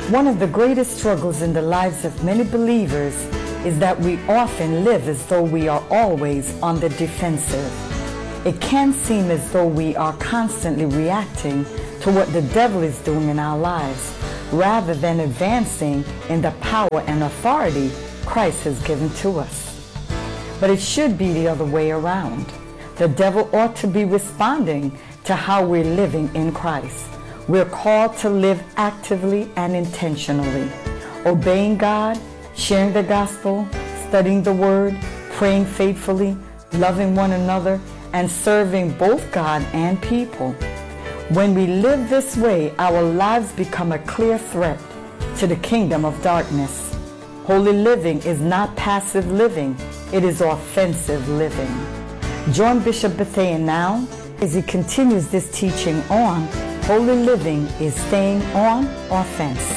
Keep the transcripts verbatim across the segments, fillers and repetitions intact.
One of the greatest struggles in the lives of many believers is that we often live as though we are always on the defensive. It can seem as though we are constantly reacting to what the devil is doing in our lives, rather than advancing in the power and authority Christ has given to us. But it should be the other way around. The devil ought to be responding to how we're living in Christ. We're called to live actively and intentionally, obeying God, sharing the gospel, studying the word, praying faithfully, loving one another, and serving both God and people. When we live this way, our lives become a clear threat to the kingdom of darkness. Holy living is not passive living, it is offensive living. Join Bishop Bethea now as he continues this teaching on holy living is staying on offense.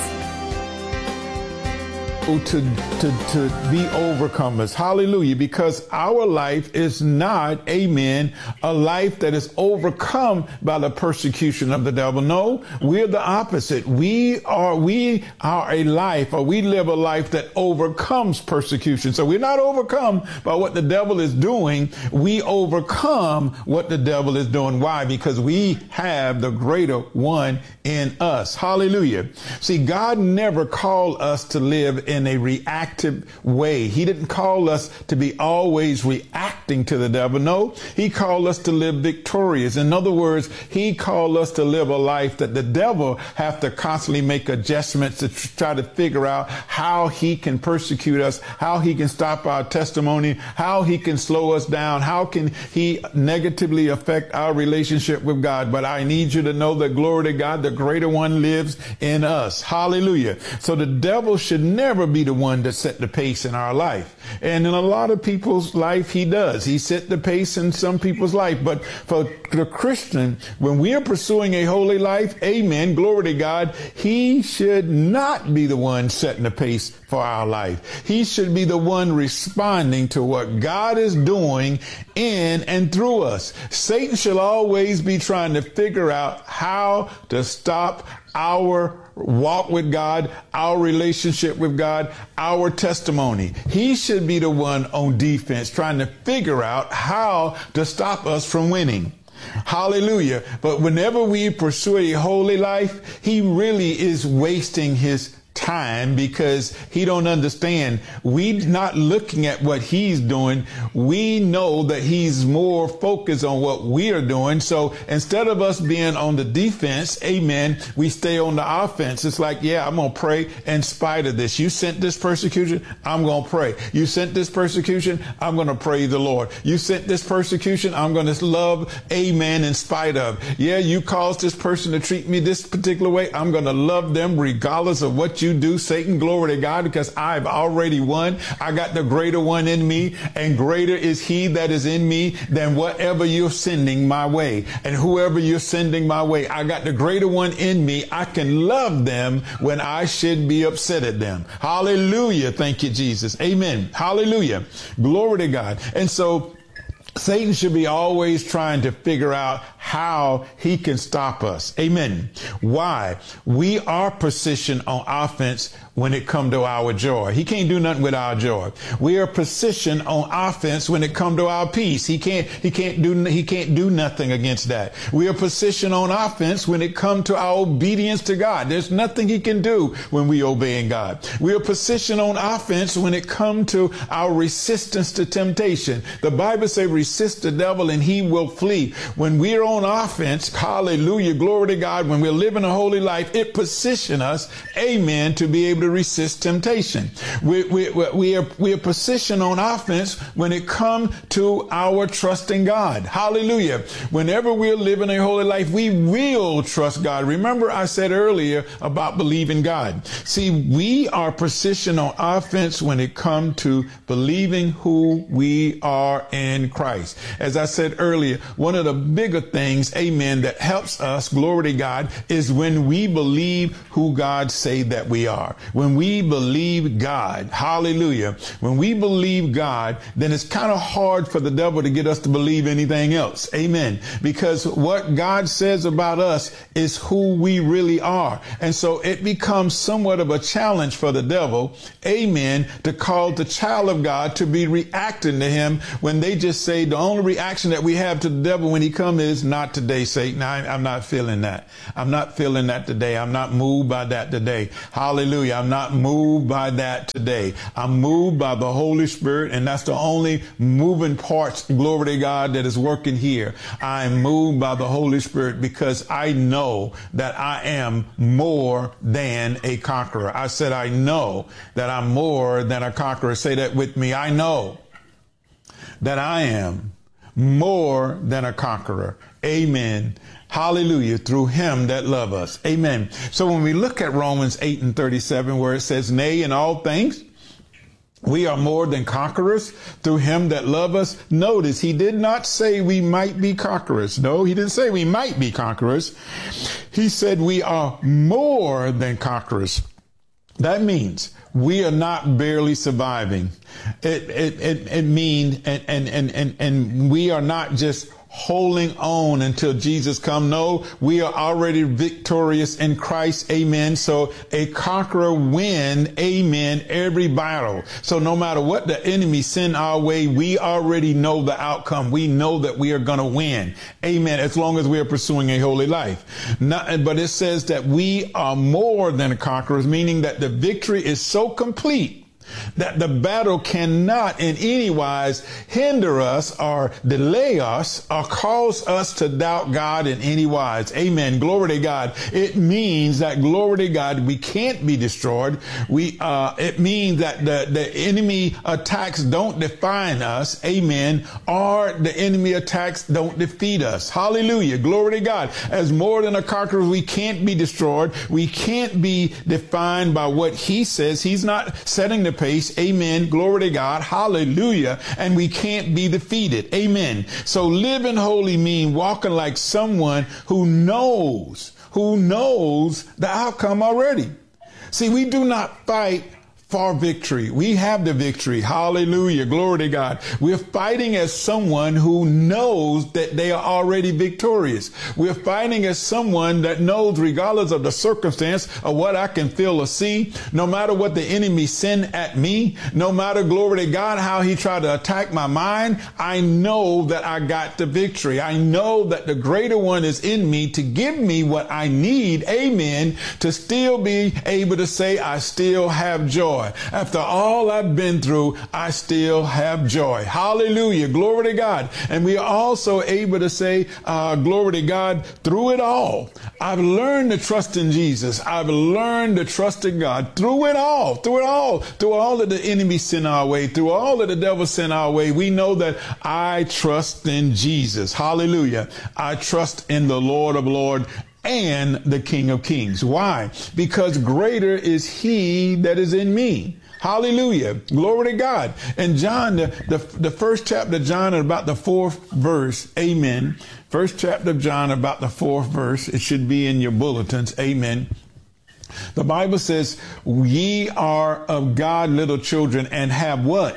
To, to, to be overcomers. Hallelujah. Because our life is not, amen, a life that is overcome by the persecution of the devil. No, we're the opposite. We are, we are a life, or we live a life that overcomes persecution. So we're not overcome by what the devil is doing. We overcome what the devil is doing. Why? Because we have the greater one in us. Hallelujah. See, God never called us to live in a reactive way. He didn't call us to be always reacting to the devil. No, he called us to live victorious. In other words, he called us to live a life that the devil have to constantly make adjustments to try to figure out how he can persecute us, how he can stop our testimony, how he can slow us down, how can he negatively affect our relationship with God. But I need you to know that, glory to God, the greater one lives in us. Hallelujah. So the devil should never be the one that set the pace in our life. And in a lot of people's life, he does. He set the pace in some people's life. But for the Christian, when we are pursuing a holy life, amen, glory to God, he should not be the one setting the pace for our life. He should be the one responding to what God is doing in and through us. Satan shall always be trying to figure out how to stop our walk with God, our relationship with God, our testimony. He should be the one on defense trying to figure out how to stop us from winning. Hallelujah. But whenever we pursue a holy life, he really is wasting his time, because he don't understand. We're not looking at what he's doing. We know that he's more focused on what we are doing. So instead of us being on the defense, amen, we stay on the offense. It's like, yeah, I'm going to pray in spite of this. You sent this persecution, I'm going to pray. You sent this persecution, I'm going to praise the Lord. You sent this persecution, I'm going to love, amen, in spite of. Yeah, you caused this person to treat me this particular way, I'm going to love them regardless of what you do, Satan. Glory to God, because I've already won. I got the greater one in me, and greater is he that is in me than whatever you're sending my way. And whoever you're sending my way, I got the greater one in me. I can love them when I should be upset at them. Hallelujah. Thank you, Jesus. Amen. Hallelujah. Glory to God. And so Satan should be always trying to figure out how he can stop us. Amen. Why? We are positioned on offense when it come to our joy. He can't do nothing with our joy. We are positioned on offense when it come to our peace. He can't, he can't do, he can't do nothing against that. We are positioned on offense when it come to our obedience to God. There's nothing he can do when we obeying God. We are positioned on offense when it come to our resistance to temptation. The Bible says resist the devil and he will flee. When we are on offense, hallelujah, glory to God, when we're living a holy life, it positions us, amen, to be able to resist temptation. We, we, we, are, we are positioned on offense when it comes to our trust in God. Hallelujah. Whenever we're living a holy life, we will trust God. Remember, I said earlier about believing God. See, we are positioned on offense when it comes to believing who we are in Christ. As I said earlier, one of the bigger things things, amen, that helps us, glory to God, is when we believe who God say that we are. When we believe God, hallelujah, when we believe God, then it's kind of hard for the devil to get us to believe anything else. Amen. Because what God says about us is who we really are. And so it becomes somewhat of a challenge for the devil, amen, to cause the child of God to be reacting to him when they just say the only reaction that we have to the devil when he comes is, not today, Satan. I, I'm not feeling that. I'm not feeling that today. I'm not moved by that today. Hallelujah. I'm not moved by that today. I'm moved by the Holy Spirit, and that's the only moving parts, glory to God, that is working here. I'm moved by the Holy Spirit because I know that I am more than a conqueror. I said, I know that I'm more than a conqueror. Say that with me. I know that I am more than a conqueror. Amen. Hallelujah. Through him that love us. Amen. So when we look at Romans eight and thirty-seven, where it says, nay, in all things, we are more than conquerors through him that love us. Notice he did not say we might be conquerors. No, he didn't say we might be conquerors. He said we are more than conquerors. That means we are not barely surviving. It, it, it, it means, and, and, and, and, and we are not just holding on until Jesus come. No, we are already victorious in Christ. Amen. So a conqueror win, amen, every battle. So no matter what the enemy send our way, we already know the outcome. We know that we are going to win. Amen. As long as we are pursuing a holy life. Not, but it says that we are more than conquerors, meaning that the victory is so complete that the battle cannot in any wise hinder us or delay us or cause us to doubt God in any wise. Amen. Glory to God. It means that, glory to God, we can't be destroyed. We, uh, it means that the, the enemy attacks don't define us. Amen. Or the enemy attacks don't defeat us. Hallelujah. Glory to God. As more than a conqueror, we can't be destroyed. We can't be defined by what he says. He's not setting the pace. Amen. Glory to God. Hallelujah. And we can't be defeated. Amen. So living holy mean walking like someone who knows, who knows the outcome already. See, we do not fight for victory. We have the victory. Hallelujah. Glory to God. We're fighting as someone who knows that they are already victorious. We're fighting as someone that knows, regardless of the circumstance of what I can feel or see, no matter what the enemy send at me, no matter, glory to God, how he tried to attack my mind, I know that I got the victory. I know that the greater one is in me to give me what I need. Amen. To still be able to say, I still have joy. After all I've been through, I still have joy. Hallelujah. Glory to God. And we are also able to say, uh, glory to God, through it all. I've learned to trust in Jesus. I've learned to trust in God through it all, through it all, through all that the enemy sent our way, through all that the devil sent our way. We know that I trust in Jesus. Hallelujah. I trust in the Lord of Lords and the King of Kings. Why? Because greater is he that is in me. Hallelujah. Glory to God. And John, the, the, the first chapter of John, about the fourth verse. Amen. First chapter of John, about the fourth verse. It should be in your bulletins. Amen. The Bible says, ye are of God, little children, and have what?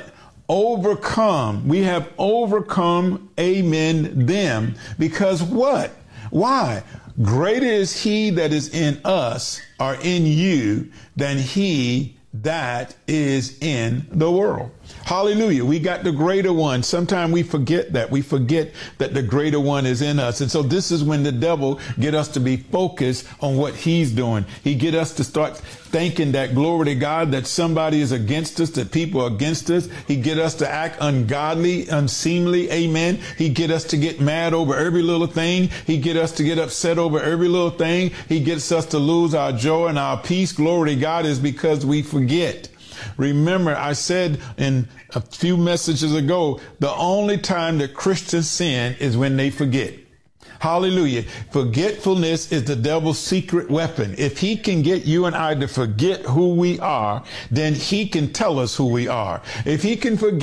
Overcome. We have overcome, amen, them. Because what? Why? Greater is he that is in us or in you than he that is in the world. Hallelujah. We got the greater one. Sometimes we forget that. We forget that the greater one is in us. And so this is when the devil get us to be focused on what he's doing. He get us to start thinking that, glory to God, that somebody is against us, that people are against us. He get us to act ungodly, unseemly. Amen. He get us to get mad over every little thing. He get us to get upset over every little thing. He gets us to lose our joy and our peace. Glory to God, is because we forget. Remember, I said in a few messages ago, the only time that Christians sin is when they forget. Hallelujah. Forgetfulness is the devil's secret weapon. If he can get you and I to forget who we are, then he can tell us who we are. If he can forget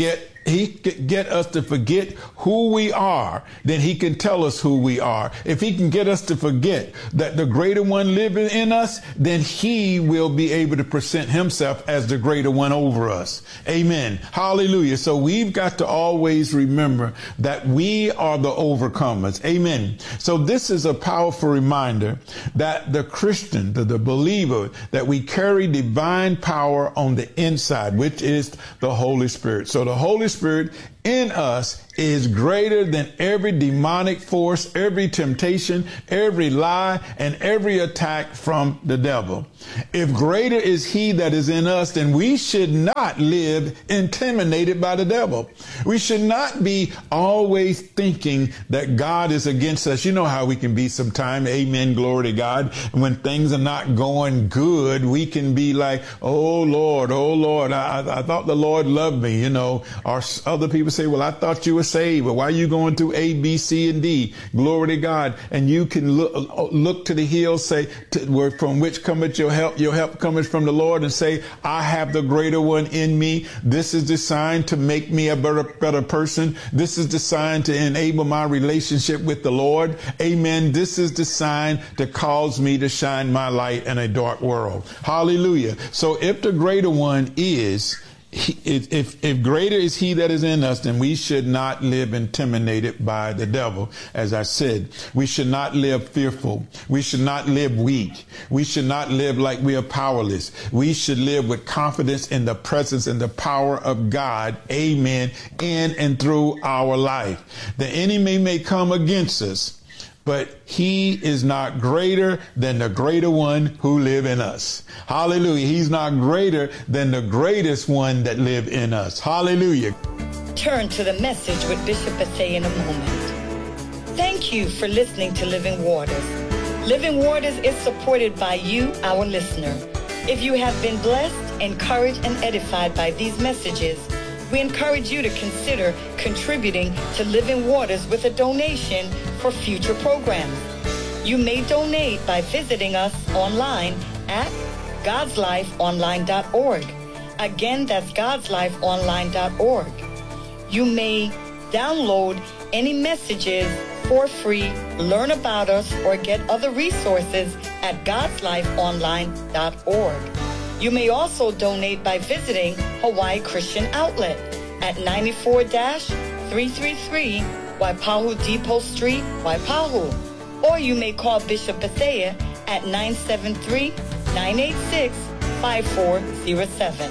he can get us to forget who we are, then he can tell us who we are. If he can get us to forget that the greater one living in us, then he will be able to present himself as the greater one over us. Amen. Hallelujah. So we've got to always remember that we are the overcomers. Amen. So this is a powerful reminder that the Christian, the, the believer, that we carry divine power on the inside, which is the Holy Spirit. So the Holy Spirit in us is greater than every demonic force, every temptation, every lie, and every attack from the devil. If greater is he that is in us, then we should not live intimidated by the devil. We should not be always thinking that God is against us. You know how we can be sometimes. Amen. Glory to God. When things are not going good, we can be like, oh Lord, oh Lord, I, I thought the Lord loved me. You know, or other people say, well, I thought you were saved, but why are you going through A, B, C, and D? Glory to God. And you can look, look to the hills, say, to, where from which cometh your help? Your help cometh from the Lord, and say, I have the greater one in me. This is designed to make me a better, better person. This is designed to enable my relationship with the Lord. Amen. This is designed to cause me to shine my light in a dark world. Hallelujah. So if the greater one is He, if, if greater is he that is in us, then we should not live intimidated by the devil. As I said, we should not live fearful. We should not live weak. We should not live like we are powerless. We should live with confidence in the presence and the power of God. Amen. In and through our life. The enemy may come against us, but he is not greater than the greater one who live in us. Hallelujah. He's not greater than the greatest one that live in us. Hallelujah. Turn to the message with Bishop Bethea in a moment. Thank you for listening to Living Waters. Living Waters is supported by you, our listener. If you have been blessed, encouraged, and edified by these messages, we encourage you to consider contributing to Living Waters with a donation for future programs. You may donate by visiting us online at gods life online dot org. Again, that's gods life online dot org. You may download any messages for free, learn about us, or get other resources at gods life online dot org. You may also donate by visiting Hawaii Christian Outlet at ninety-four three thirty-three Waipahu Depot Street, Waipahu. Or you may call Bishop Bethea at nine seven three, nine eight six, five four zero seven.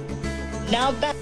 Now back.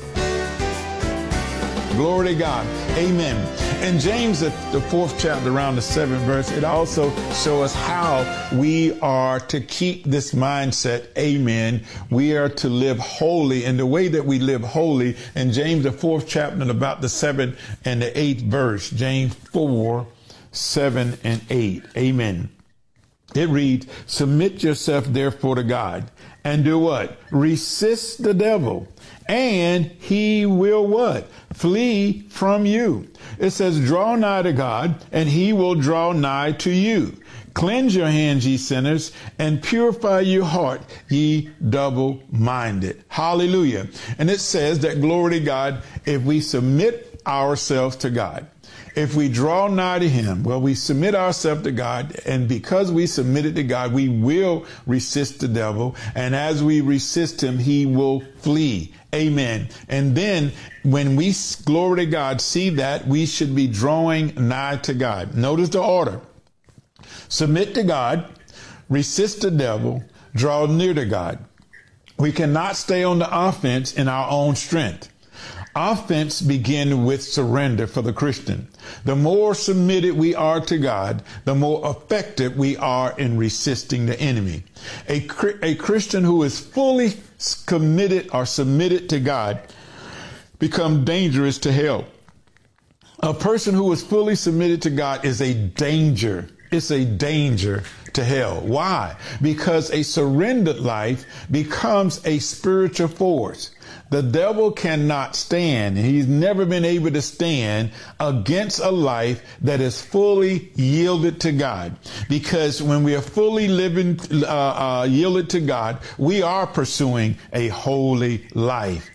Glory to God. Amen. In James, the, the fourth chapter, around the seventh verse, it also shows us how we are to keep this mindset. Amen. We are to live holy, and the way that we live holy in James, the fourth chapter, about the seventh and the eighth verse, James four, seven and eight. Amen. It reads, submit yourself therefore to God, and do what? Resist the devil, and he will what? Flee from you. It says, draw nigh to God, and he will draw nigh to you. Cleanse your hands, ye sinners, and purify your heart, ye double-minded. Hallelujah. And it says that, glory to God, if we submit ourselves to God, if we draw nigh to him, well, we submit ourselves to God, and because we submitted to God, we will resist the devil. And as we resist him, he will flee. Amen. And then when we, glory to God, see that, we should be drawing nigh to God. Notice the order. Submit to God, resist the devil, draw near to God. We cannot stay on the offense in our own strength. Offense begins with surrender for the Christian. The more submitted we are to God, the more effective we are in resisting the enemy. A, a Christian who is fully committed or submitted to God becomes dangerous to hell. A person who is fully submitted to God is a danger. It's a danger to hell. Why? Because a surrendered life becomes a spiritual force. The devil cannot stand, and he's never been able to stand against a life that is fully yielded to God. Because when we are fully living, uh, uh, yielded to God, we are pursuing a holy life.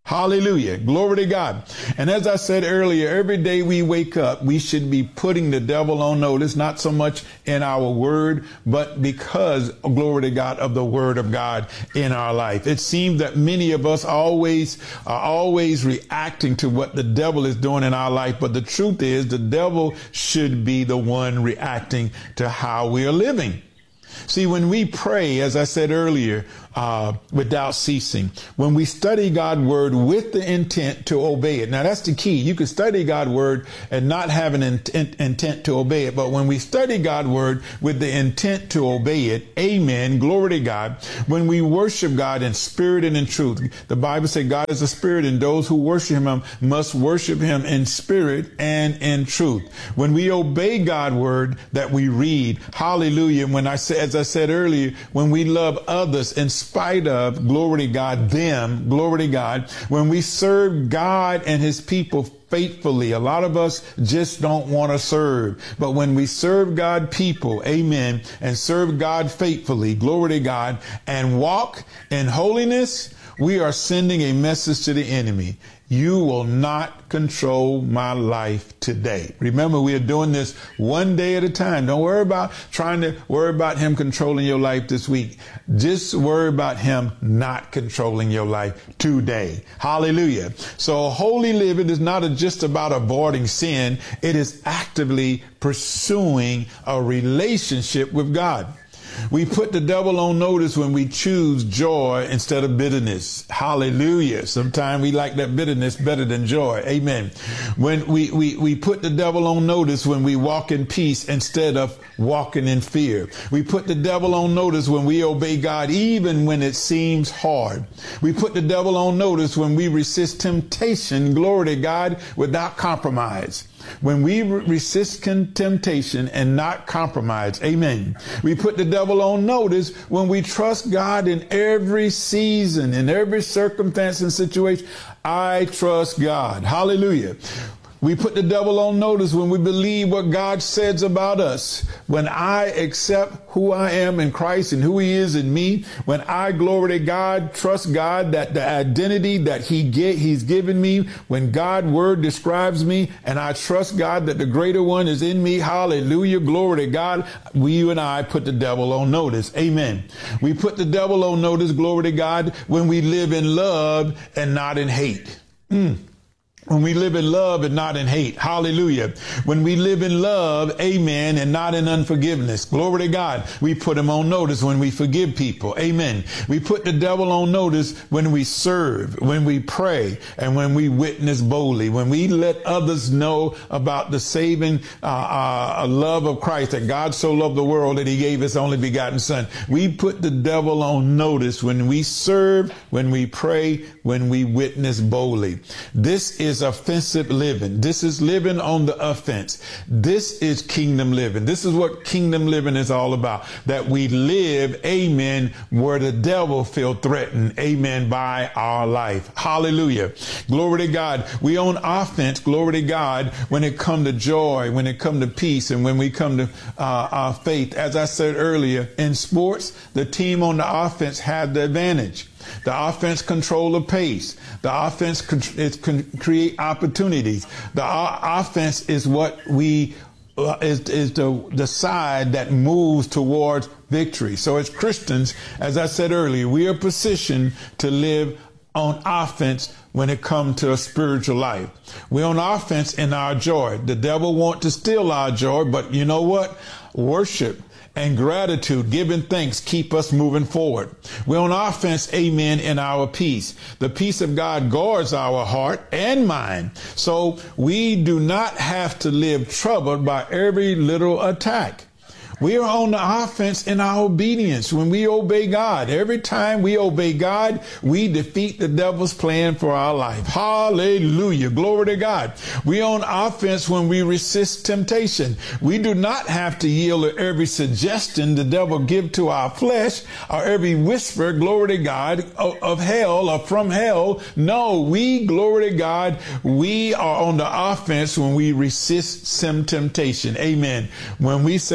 Hallelujah. Glory to God. And as I said earlier, every day we wake up, we should be putting the devil on notice, not so much in our word, but because, glory to God, of the word of God in our life. It seems that many of us always are always reacting to what the devil is doing in our life. But the truth is the devil should be the one reacting to how we are living. See, when we pray, as I said earlier, uh, without ceasing, when we study God's word with the intent to obey it. Now, that's the key. You can study God's word and not have an intent, intent to obey it. But when we study God's word with the intent to obey it, amen, glory to God. When we worship God in spirit and in truth, the Bible says God is a spirit, and those who worship him must worship him in spirit and in truth. When we obey God's word that we read, hallelujah. When I say, as I said earlier, when we love others in spite of, glory to God, them, glory to God, when we serve God and his people faithfully. A lot of us just don't want to serve. But when we serve God people, amen, and serve God faithfully, glory to God, and walk in holiness, we are sending a message to the enemy. You will not control my life today. Remember, we are doing this one day at a time. Don't worry about trying to worry about him controlling your life this week. Just worry about him not controlling your life today. Hallelujah. So holy living is not just about avoiding sin. It is actively pursuing a relationship with God. We put the devil on notice when we choose joy instead of bitterness. Hallelujah. Sometimes we like that bitterness better than joy. Amen. When we, we, we put the devil on notice when we walk in peace instead of walking in fear. We put the devil on notice when we obey God even when it seems hard. We put the devil on notice when we resist temptation, glory to God, without compromise. When we resist temptation and not compromise, amen. We put the devil on notice when we trust God in every season, in every circumstance and situation. I trust God. Hallelujah. We put the devil on notice when we believe what God says about us. When I accept who I am in Christ and who he is in me, when I, glory to God, trust God that the identity that he get, he's given me, when God's word describes me, and I trust God that the greater one is in me, hallelujah, glory to God, we, you and I put the devil on notice. Amen. We put the devil on notice, glory to God, when we live in love and not in hate. Mm. When we live in love and not in hate. Hallelujah. When we live in love, amen, and not in unforgiveness. Glory to God. We put him on notice when we forgive people. Amen. We put the devil on notice when we serve, when we pray, and when we witness boldly. When we let others know about the saving uh, uh, love of Christ, that God so loved the world that he gave his only begotten son. We put the devil on notice when we serve, when we pray, when we witness boldly. This is offensive living. This is living on the offense. This is kingdom living. This is what kingdom living is all about. That we live, amen, where the devil feel threatened, amen, by our life. Hallelujah. Glory to God. We on offense, glory to God, when it come to joy, when it come to peace, and when we come to uh, our faith. As I said earlier, in sports, the team on the offense had the advantage. The offense control the pace. The offense con- is con- create opportunities. The o- offense is what we uh, is is the the side that moves towards victory. So as Christians, as I said earlier, we are positioned to live on offense when it comes to a spiritual life. We're on offense in our joy. The devil wants to steal our joy, but you know what? Worship and gratitude, giving thanks, keep us moving forward. We're on offense, amen, in our peace. The peace of God guards our heart and mind. So we do not have to live troubled by every little attack. We are on the offense in our obedience when we obey God. Every time we obey God, we defeat the devil's plan for our life. Hallelujah. Glory to God. We are on offense when we resist temptation. We do not have to yield to every suggestion the devil give to our flesh or every whisper, glory to God, of, of hell or from hell. No, we, glory to God, we are on the offense when we resist some temptation. Amen. When we say not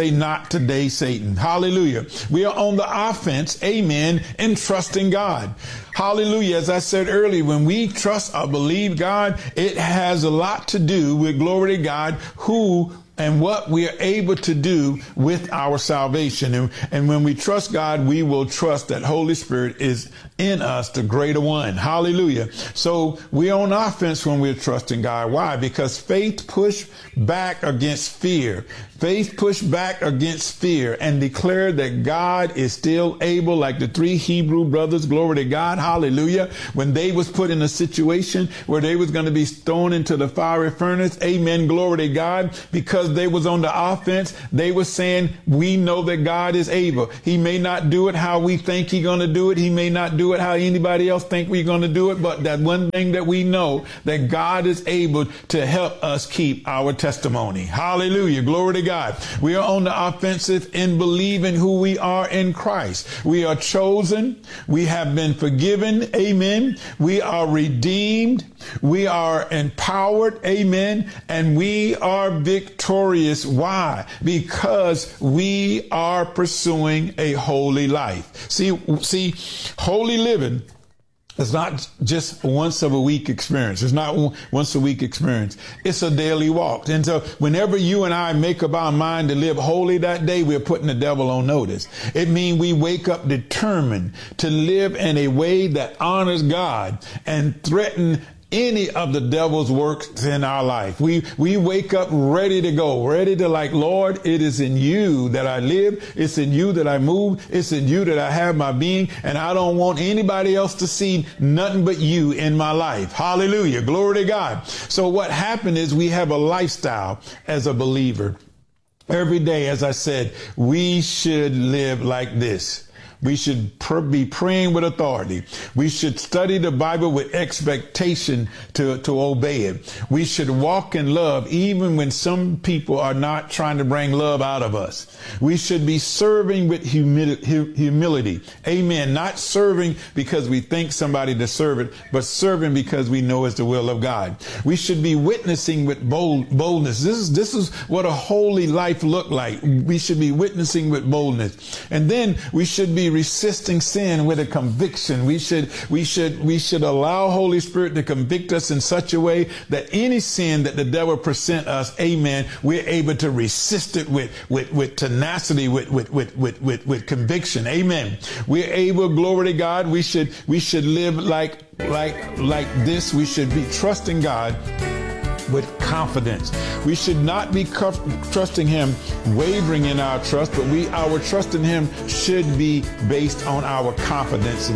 not today, Satan. Hallelujah. We are on the offense, amen, in trusting God. Hallelujah. As I said earlier, when we trust or believe God, it has a lot to do with, glory to God, who and what we are able to do with our salvation. And, and when we trust God, we will trust that Holy Spirit is in us, the greater one. Hallelujah. So we're on offense when we're trusting God. Why? Because faith push back against fear. Faith push back against fear and declare that God is still able, like the three Hebrew brothers, glory to God, hallelujah, when they was put in a situation where they was going to be thrown into the fiery furnace, amen, glory to God, because they was on the offense. They were saying, we know that God is able. He may not do it how we think he's going to do it. He may not do it how anybody else think we're going to do it. But that one thing that we know, that God is able to help us keep our testimony. Hallelujah. Glory to God. God. We are on the offensive in believing who we are in Christ. We are chosen. We have been forgiven. Amen. We are redeemed. We are empowered. Amen. And we are victorious. Why? Because we are pursuing a holy life. See, see, holy living it's not just once of a week experience. It's not once a week experience. It's a daily walk. And so whenever you and I make up our mind to live holy that day, we're putting the devil on notice. It means we wake up determined to live in a way that honors God and threaten any of the devil's works in our life. We, we wake up ready to go, ready to like, Lord, it is in you that I live. It's in you that I move. It's in you that I have my being. And I don't want anybody else to see nothing but you in my life. Hallelujah. Glory to God. So what happened is we have a lifestyle as a believer. Every day, as I said, we should live like this. We should pr- be praying with authority. We should study the Bible with expectation to, to obey it. We should walk in love even when some people are not trying to bring love out of us. We should be serving with humi- hu- humility. Amen. Not serving because we think somebody deserves it, but serving because we know it's the will of God. We should be witnessing with bold, boldness. This is, this is what a holy life look like. We should be witnessing with boldness. And then we should be resisting sin with a conviction. We should, we should, we should allow Holy Spirit to convict us in such a way that any sin that the devil present us, amen, we're able to resist it with, with, with tenacity, with, with, with, with, with, with conviction. Amen. We're able, glory to God. We should, we should live like, like, like this. We should be trusting God with confidence. We should not be cuff, trusting him, wavering in our trust, but we, our trust in him should be based on our confidence in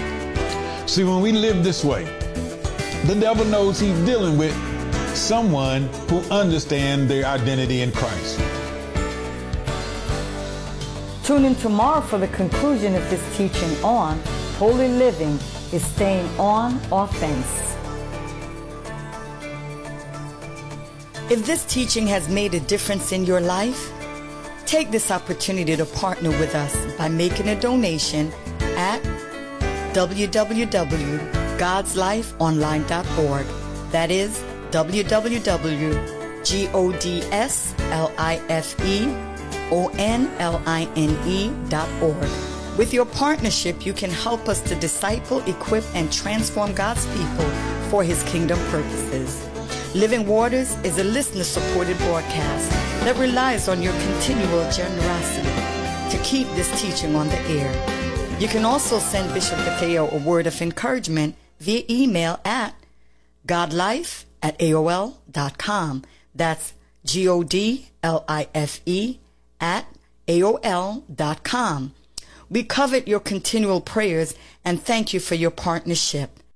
him. See, when we live this way, the devil knows he's dealing with someone who understands their identity in Christ. Tune in tomorrow for the conclusion of this teaching on holy living is staying on offense. If this teaching has made a difference in your life, take this opportunity to partner with us by making a donation at w w w dot gods life online dot org. That is w w w dot gods life dot org. With your partnership, you can help us to disciple, equip, and transform God's people for his kingdom purposes. Living Waters is a listener-supported broadcast that relies on your continual generosity to keep this teaching on the air. You can also send Bishop Mateo a word of encouragement via email at godlife at A O L dot com. That's G O D L I F E at A O L dot com. We covet your continual prayers and thank you for your partnership.